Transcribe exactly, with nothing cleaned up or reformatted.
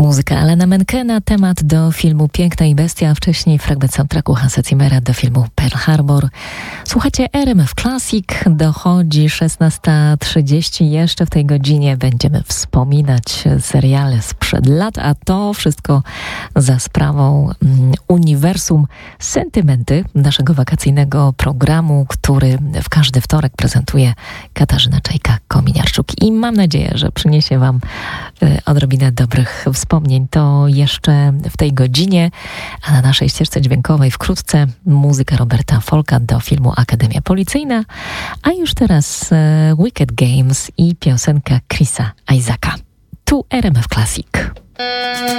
Muzyka Alana Menkena, temat do filmu Piękna i Bestia, a wcześniej fragment soundtracku Hansa Zimmera do filmu Pearl Harbor. Słuchajcie R M F Classic, dochodzi szesnasta trzydzieści. Jeszcze w tej godzinie będziemy wspominać seriale sprzed lat, a to wszystko za sprawą mm, Uniwersum Sentymenty, naszego wakacyjnego programu, który w każdy wtorek prezentuje Katarzyna Czajka-Kominiarczuk. I mam nadzieję, że przyniesie Wam y, odrobinę dobrych wspomnień. To jeszcze w tej godzinie, a na naszej ścieżce dźwiękowej wkrótce muzyka Roberta Folka do filmu Akademia Policyjna, a już teraz y, Wicked Games i piosenka Chrisa Isaaca. Tu R M F Classic.